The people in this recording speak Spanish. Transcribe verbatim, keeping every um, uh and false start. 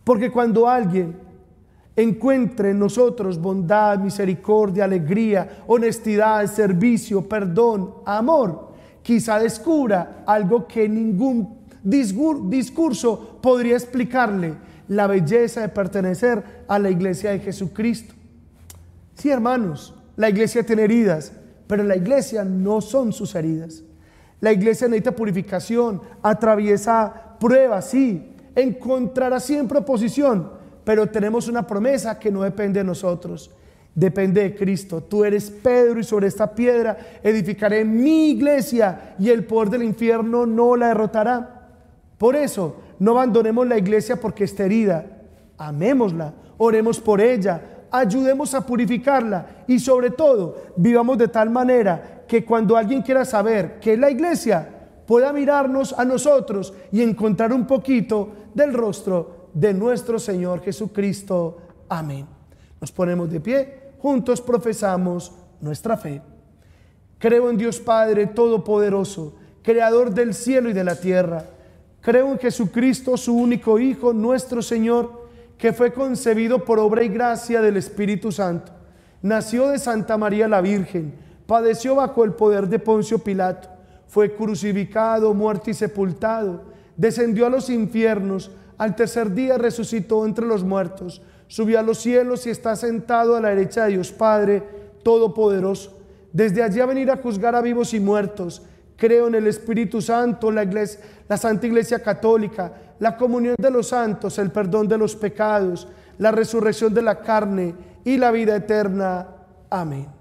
Porque cuando alguien encuentre en nosotros bondad, misericordia, alegría, honestidad, servicio, perdón, amor, quizá descubra algo que ningún discurso podría explicarle: la belleza de pertenecer a la iglesia de Jesucristo. Sí, hermanos, la iglesia tiene heridas, pero la iglesia no son sus heridas. La iglesia necesita purificación, atraviesa pruebas, sí, encontrará siempre oposición, pero tenemos una promesa que no depende de nosotros, depende de Cristo. Tú eres Pedro y sobre esta piedra edificaré mi iglesia y el poder del infierno no la derrotará. Por eso, no abandonemos la iglesia porque esté herida, amémosla, oremos por ella, ayudemos a purificarla y sobre todo, vivamos de tal manera que cuando alguien quiera saber qué es la iglesia, pueda mirarnos a nosotros y encontrar un poquito del rostro de nuestro Señor Jesucristo. Amén. Nos ponemos de pie, juntos profesamos nuestra fe. Creo en Dios Padre Todopoderoso, Creador del cielo y de la tierra. Creo en Jesucristo, su único Hijo, nuestro Señor, que fue concebido por obra y gracia del Espíritu Santo. Nació de Santa María la Virgen, padeció bajo el poder de Poncio Pilato, fue crucificado, muerto y sepultado, descendió a los infiernos, al tercer día resucitó entre los muertos, subió a los cielos y está sentado a la derecha de Dios Padre Todopoderoso. Desde allí a venir a juzgar a vivos y muertos. Creo en el Espíritu Santo, la iglesia, la Santa Iglesia Católica, la comunión de los santos, el perdón de los pecados, la resurrección de la carne y la vida eterna. Amén.